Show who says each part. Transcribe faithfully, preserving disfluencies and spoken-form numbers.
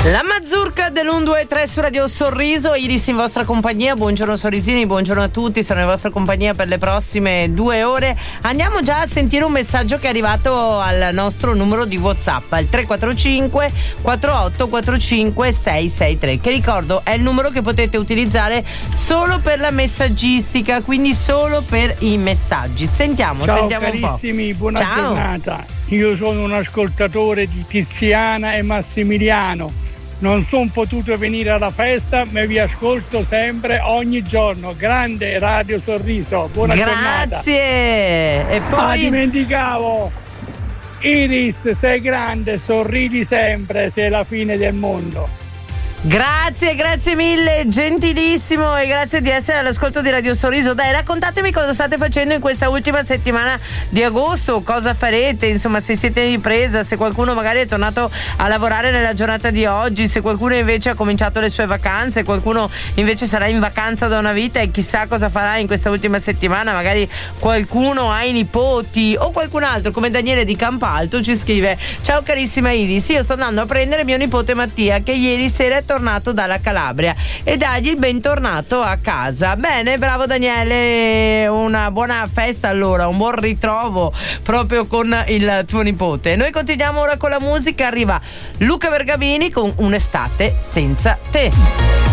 Speaker 1: La mazurka dell'uno due tre su Radio Sorriso, Iris in vostra compagnia. Buongiorno Sorrisini, buongiorno a tutti, sono in vostra compagnia per le prossime due ore. Andiamo già a sentire un messaggio che è arrivato al nostro numero di WhatsApp, al tre quattro cinque quattro otto quattro cinque sei sei tre, che ricordo è il numero che potete utilizzare solo per la messaggistica, quindi solo per i messaggi. Sentiamo,
Speaker 2: Ciao,
Speaker 1: sentiamo un po'.
Speaker 2: carissimi, buona
Speaker 1: Ciao.
Speaker 2: giornata. Io sono un ascoltatore di Tiziana e Massimiliano. Non sono potuto venire alla festa, ma vi ascolto sempre, ogni giorno. Grande Radio Sorriso, buona giornata.
Speaker 1: Grazie. E poi
Speaker 2: Ah, dimenticavo, Iris, sei grande, sorridi sempre, sei la fine del mondo.
Speaker 1: Grazie, grazie mille, gentilissimo, e grazie di essere all'ascolto di Radio Sorriso. Dai, raccontatemi cosa state facendo in questa ultima settimana di agosto, cosa farete, insomma, se siete in ripresa, se qualcuno magari è tornato a lavorare nella giornata di oggi, se qualcuno invece ha cominciato le sue vacanze, qualcuno invece sarà in vacanza da una vita e chissà cosa farà in questa ultima settimana. Magari qualcuno ha i nipoti o qualcun altro, come Daniele di Campalto ci scrive: ciao carissima Iris, io sto andando a prendere mio nipote Mattia, che ieri sera è tornato dalla Calabria, e dagli il bentornato a casa. Bene, bravo Daniele, una buona festa allora, un buon ritrovo proprio con il tuo nipote. Noi continuiamo ora con la musica, arriva Luca Vergabini con Un'estate senza te.